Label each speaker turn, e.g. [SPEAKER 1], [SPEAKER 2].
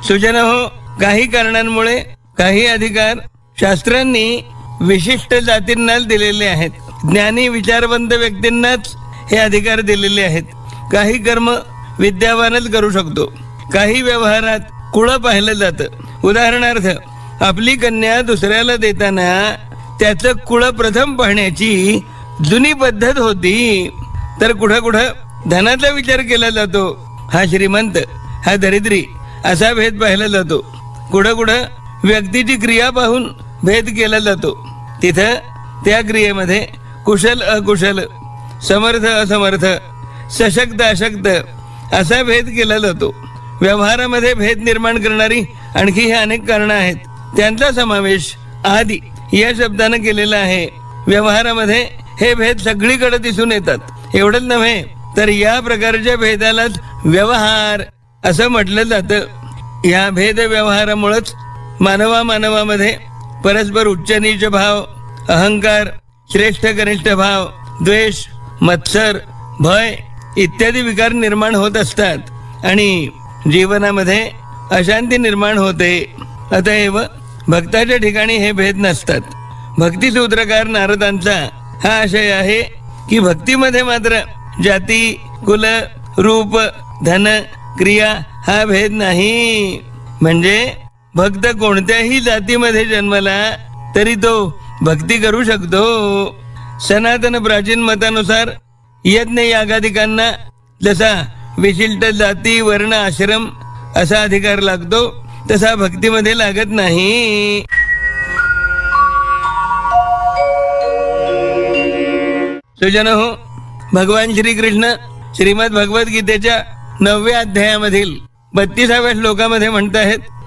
[SPEAKER 1] सुजनहो, काही कारणांमुळे काही अधिकार शास्त्रांनी विशिष्ट जातींना दिलेले आहेत. ज्ञानी विचारवंत व्यक्तींनाच हे अधिकार दिलेले आहेत. काही कर्म विद्यावानच करू शकतो. काही व्यवहारात कुळ पाहिलं जातं. उदाहरणार्थ, आपली कन्या दुसऱ्याला देताना त्याचं कुळ प्रथम पाहण्याची जुनी पद्धत होती. तर कुठं कुठं धनाचा विचार केला जातो. हा श्रीमंत, हा दरिद्री असा भेद पाहिला जातो. कुठं कुठं व्यक्तीची क्रिया पाहून भेद केला जातो. तिथं त्या क्रियेमध्ये कुशल अकुशल, समर्थ असमर्थ, सशक्त अशक्त असा भेद केला जातो. व्यवहारामध्ये भेद निर्माण करणारी आणखी हे अनेक कारणं आहेत. त्यांचा समावेश आदी या शब्दानं केलेला आहे. व्यवहारामध्ये हे भेद सगळीकडे दिसून येतात. एवढंच नव्हे तर या प्रकारच्या भेदालाच व्यवहार असं म्हटलं जातं. या भेद व्यवहारामुळेच मानवामध्ये परस्पर उच्च नीच भाव, अहंकार, श्रेष्ठ कनिष्ठ भाव, द्वेष, मत्सर, भय इत्यादी विकार निर्माण होत असतात आणि जीवनामध्ये अशांती निर्माण होते. अतएव भक्ताच्या ठिकाणी हे भेद नसतात. भक्तिसूत्रकार नारदांचा हा आशय आहे की भक्तीमध्ये मात्र जाती, कुल, रूप, धन, क्रिया हा भेद नाही. म्हणजे भक्त कोणत्याही जातीमध्ये जन्मला तरी तो भक्ती करू शकतो. सनातन प्राचीन मतानुसार यज्ञ यागादिकांना जसा विशिष्ट जाती, वर्ण, आश्रम असा अधिकार लागतो तसा भक्तीमध्ये लागत नाही. सुजनहो, भगवान श्रीकृष्ण श्रीमद भगवद्गीतेच्या 9व्या अध्यायामधील 32व्या श्लोकामध्ये म्हणत आहेत,